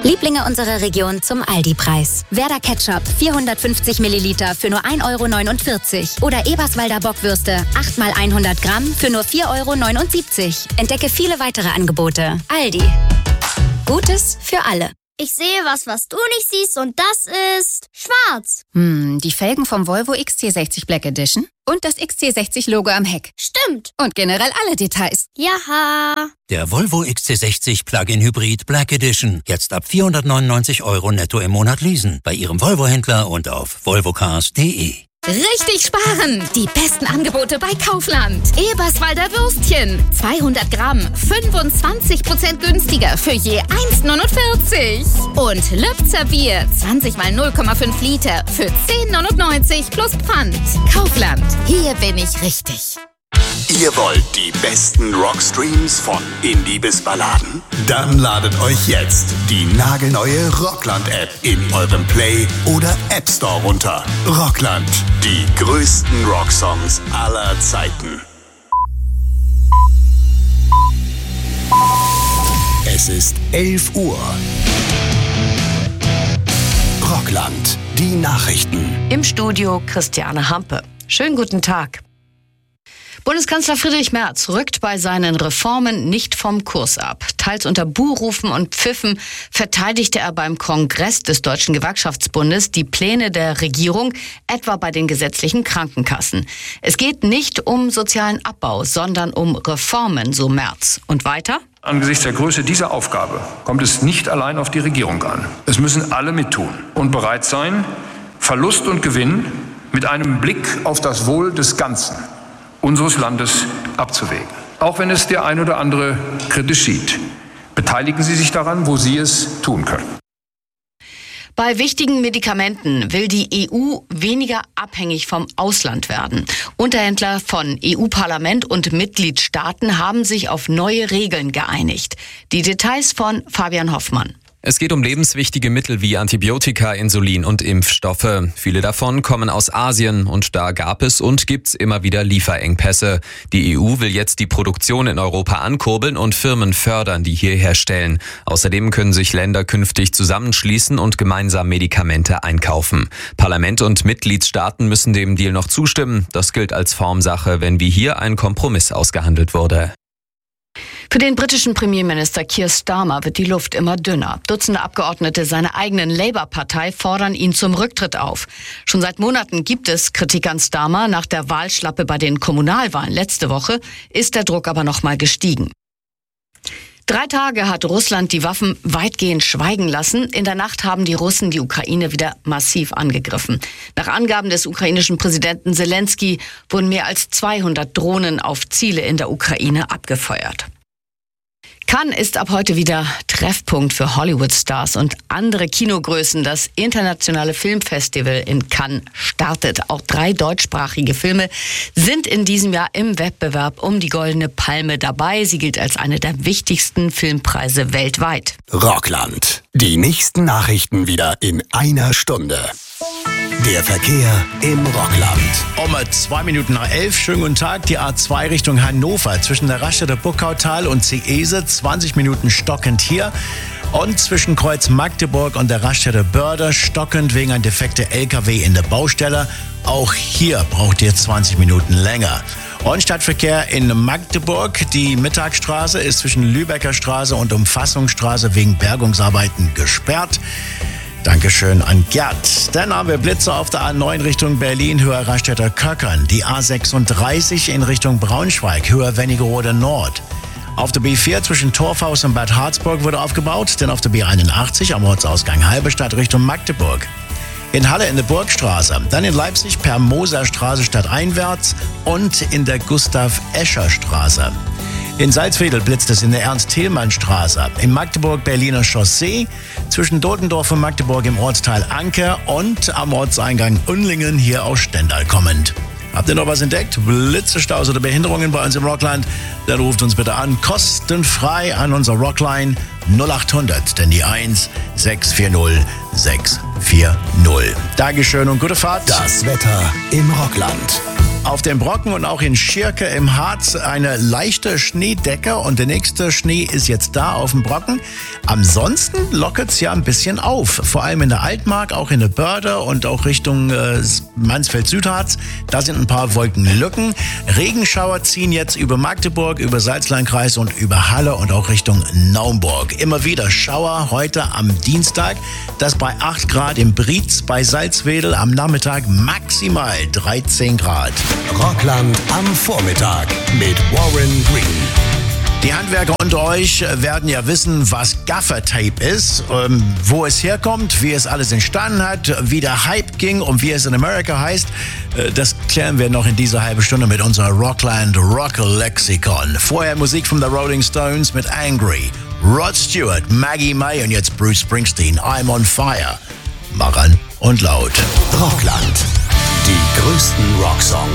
Lieblinge unserer Region zum Aldi-Preis. Werder Ketchup 450 Milliliter für nur 1,49 € oder Eberswalder Bockwürste 8 x 100 Gramm für nur 4,79 €. Entdecke viele weitere Angebote. Aldi. Gutes für alle. Ich sehe was du nicht siehst und das ist schwarz. Die Felgen vom Volvo XC60 Black Edition und das XC60-Logo am Heck. Stimmt. Und generell alle Details. Jaha. Der Volvo XC60 Plug-in Hybrid Black Edition. Jetzt ab 499 € netto im Monat leasen. Bei Ihrem Volvo-Händler und auf volvocars.de. Richtig sparen! Die besten Angebote bei Kaufland. Eberswalder Würstchen. 200 Gramm. 25% günstiger für je 1,49 €. Und Lübzer Bier. 20 x 0,5 Liter für 10,99 € plus Pfand. Kaufland. Hier bin ich richtig. Ihr wollt die besten Rockstreams von Indie bis Balladen? Dann ladet euch jetzt die nagelneue Rockland-App in eurem Play- oder App Store runter. Rockland, die größten Rocksongs aller Zeiten. Es ist 11 Uhr. Rockland, die Nachrichten. Im Studio Christiane Hampe. Schönen guten Tag. Bundeskanzler Friedrich Merz rückt bei seinen Reformen nicht vom Kurs ab. Teils unter Buhrufen und Pfiffen verteidigte er beim Kongress des Deutschen Gewerkschaftsbundes die Pläne der Regierung, etwa bei den gesetzlichen Krankenkassen. Es geht nicht um sozialen Abbau, sondern um Reformen, so Merz. Und weiter? Angesichts der Größe dieser Aufgabe kommt es nicht allein auf die Regierung an. Es müssen alle mittun und bereit sein, Verlust und Gewinn mit einem Blick auf das Wohl des Ganzen unseres Landes abzuwägen. Auch wenn es der ein oder andere kritisch sieht. Beteiligen Sie sich daran, wo Sie es tun können. Bei wichtigen Medikamenten will die EU weniger abhängig vom Ausland werden. Unterhändler von EU-Parlament und Mitgliedstaaten haben sich auf neue Regeln geeinigt. Die Details von Fabian Hoffmann. Es geht um lebenswichtige Mittel wie Antibiotika, Insulin und Impfstoffe. Viele davon kommen aus Asien und da gab es und gibt's immer wieder Lieferengpässe. Die EU will jetzt die Produktion in Europa ankurbeln und Firmen fördern, die hier herstellen. Außerdem können sich Länder künftig zusammenschließen und gemeinsam Medikamente einkaufen. Parlament und Mitgliedstaaten müssen dem Deal noch zustimmen. Das gilt als Formsache, wenn wie hier ein Kompromiss ausgehandelt wurde. Für den britischen Premierminister Keir Starmer wird die Luft immer dünner. Dutzende Abgeordnete seiner eigenen Labour-Partei fordern ihn zum Rücktritt auf. Schon seit Monaten gibt es Kritik an Starmer. Nach der Wahlschlappe bei den Kommunalwahlen letzte Woche ist der Druck aber noch mal gestiegen. 3 Tage hat Russland die Waffen weitgehend schweigen lassen. In der Nacht haben die Russen die Ukraine wieder massiv angegriffen. Nach Angaben des ukrainischen Präsidenten Zelensky wurden mehr als 200 Drohnen auf Ziele in der Ukraine abgefeuert. Cannes ist ab heute wieder Treffpunkt für Hollywood-Stars und andere Kinogrößen. Das internationale Filmfestival in Cannes startet. Auch 3 deutschsprachige Filme sind in diesem Jahr im Wettbewerb um die Goldene Palme dabei. Sie gilt als eine der wichtigsten Filmpreise weltweit. Rockland. Die nächsten Nachrichten wieder in einer Stunde. Der Verkehr im Rockland. Um 2 Minuten nach 11. Schönen guten Tag. Die A2 Richtung Hannover zwischen der Raststätte Buckautal und Ciese. 20 Minuten stockend hier. Und zwischen Kreuz Magdeburg und der Raststätte Börde stockend wegen ein defekter LKW in der Baustelle. Auch hier braucht ihr 20 Minuten länger. Und Stadtverkehr in Magdeburg. Die Mittagstraße ist zwischen Lübecker Straße und Umfassungsstraße wegen Bergungsarbeiten gesperrt. Dankeschön an Gerd. Dann haben wir Blitzer auf der A9 Richtung Berlin, Höhe Raststätter Köckern. Die A36 in Richtung Braunschweig, Höhe Wernigerode Nord. Auf der B4 zwischen Torfhaus und Bad Harzburg wurde aufgebaut, denn auf der B81 am Ortsausgang Halberstadt Richtung Magdeburg. In Halle in der Burgstraße, dann in Leipzig per Moserstraße stadteinwärts und in der Gustav-Escher-Straße. In Salzwedel blitzt es in der Ernst-Thälmann-Straße, in Magdeburg Berliner Chaussee, zwischen Dotendorf und Magdeburg im Ortsteil Anker und am Ortseingang Unlingen hier aus Stendal kommend. Habt ihr noch was entdeckt? Blitzestaus oder Behinderungen bei uns im Rockland? Dann ruft uns bitte an, kostenfrei an unser Rockline 0800, denn die 1 640 640. Dankeschön und gute Fahrt. Das Wetter im Rockland. Auf dem Brocken und auch in Schirke im Harz eine leichte Schneedecke und der nächste Schnee ist jetzt da auf dem Brocken. Ansonsten lockert's ja ein bisschen auf, vor allem in der Altmark, auch in der Börde und auch Richtung Mansfeld-Südharz. Da sind ein paar Wolkenlücken. Regenschauer ziehen jetzt über Magdeburg, über Salzlandkreis und über Halle und auch Richtung Naumburg. Immer wieder Schauer heute am Dienstag. Das bei 8 Grad im Brietz, bei Salzwedel am Nachmittag maximal 13 Grad. Rockland am Vormittag mit Warren Green. Die Handwerker unter euch werden ja wissen, was Gaffertape ist, wo es herkommt, wie es alles entstanden hat, wie der Hype ging und wie es in Amerika heißt. Das klären wir noch in dieser halben Stunde mit unserer Rockland Rock Lexikon. Vorher Musik von The Rolling Stones mit Angry, Rod Stewart, Maggie May und jetzt Bruce Springsteen, I'm on Fire. Mach an und laut. Rockland. Die größten Rocksongs